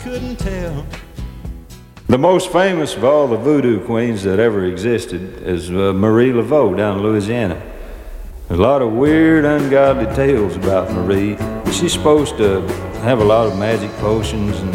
couldn't tell. The most famous of all the voodoo queens that ever existed is Marie Laveau down in Louisiana. There's a lot of weird, ungodly tales about Marie. She's supposed to have a lot of magic potions and